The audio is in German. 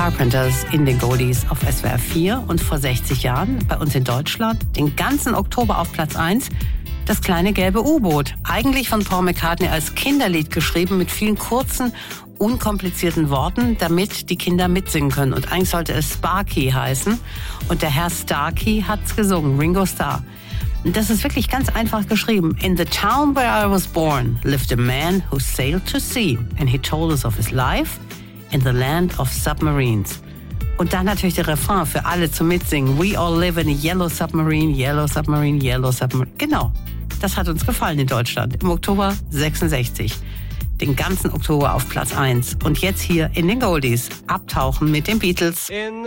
Carpenters in den Goldies auf SWR 4 und vor 60 Jahren bei uns in Deutschland den ganzen Oktober auf Platz 1 das kleine gelbe U-Boot. Eigentlich von Paul McCartney als Kinderlied geschrieben mit vielen kurzen, unkomplizierten Worten, damit die Kinder mitsingen können. Und eigentlich sollte es Sparky heißen. Und der Herr Starkey hat's gesungen, Ringo Starr. Und das ist wirklich ganz einfach geschrieben. In the town where I was born lived a man who sailed to sea. And he told us of his life in the land of submarines. Und dann natürlich der Refrain für alle zum Mitsingen. We all live in a yellow submarine, yellow submarine, yellow submarine. Genau, das hat uns gefallen in Deutschland im Oktober 66. Den ganzen Oktober auf Platz 1. Und jetzt hier in den Goldies abtauchen mit den Beatles.